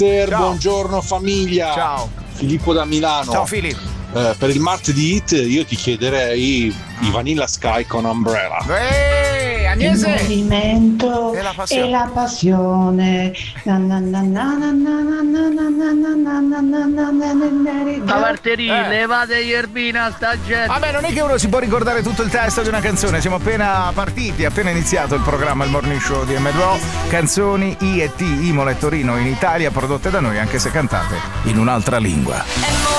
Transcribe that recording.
mister, Ciao. buongiorno famiglia. Ciao. Filippo da Milano. Ciao Filippo. Per il martedì hit io ti chiederei i Vanilla Sky con Umbrella. Il Agnese. movimento E la passione. e la passione. Cavarteri, levate Ierbina sta gente. Vabbè, non è che uno si può ricordare tutto il testo di una canzone, siamo appena partiti, appena iniziato il programma, il morning show di M2O. Canzoni I e T, Imola e Torino in Italia, prodotte da noi anche se cantate in un'altra lingua.